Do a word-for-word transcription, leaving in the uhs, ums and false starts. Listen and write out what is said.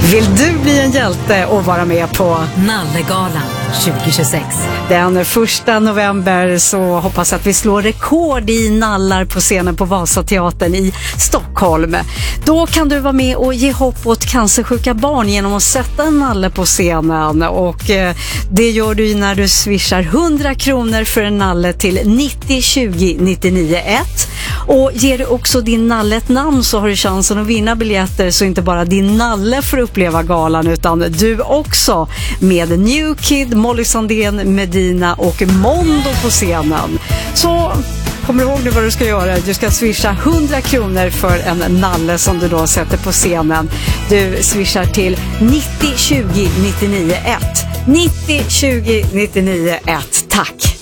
Vill du bli en hjälte och vara med på Nallegalan tjugo tjugosex? Den första november så hoppas jag att vi slår rekord i nallar på scenen på Vasateatern i Stockholm. Då kan du vara med och ge hopp åt cancersjuka barn genom att sätta en nalle på scenen. Och eh, det gör du när du swishar hundra kronor för en nalle till nittio tjugo nittionio ett. Och ger du också din nalle ett namn så har du chansen att vinna biljetter, så inte bara din nalle får uppleva galan utan du också, med New Kid, Molly Sandén, Medina och Mondo på scenen. Så kommer du ihåg nu vad du ska göra? Du ska swisha hundra kronor för en nalle som du då sätter på scenen. Du swishar till nittio tjugo nittionio ett. nittio tjugo nittionio ett. Tack!